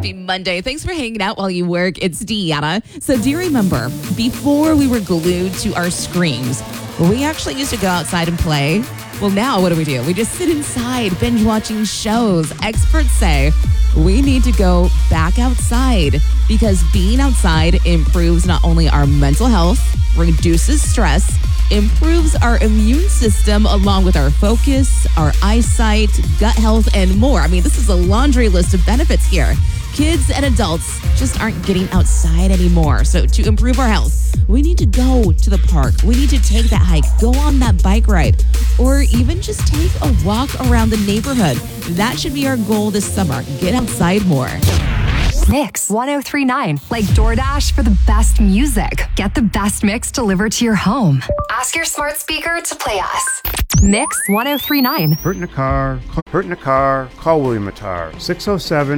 Happy Monday. Thanks for hanging out while you work. It's Deanna. So do you remember, before we were glued to our screens, we actually used to go outside and play? Well, now what do? We just sit inside, binge watching shows. Experts say we need to go back outside because being outside improves not only our mental health, reduces stress, improves our immune system along with our focus, our eyesight, gut health, and more. I mean, this is a laundry list of benefits here. Kids and adults just aren't getting outside anymore. So to improve our health, we need to go to the park. We need to take that hike, go on that bike ride, or even just take a walk around the neighborhood. That should be our goal this summer. Get outside more. Mix 1039, like DoorDash for the best music. Get the best mix delivered to your home. Ask your smart speaker to play us. Mix 1039. Hurt in a car, call William Attar, 607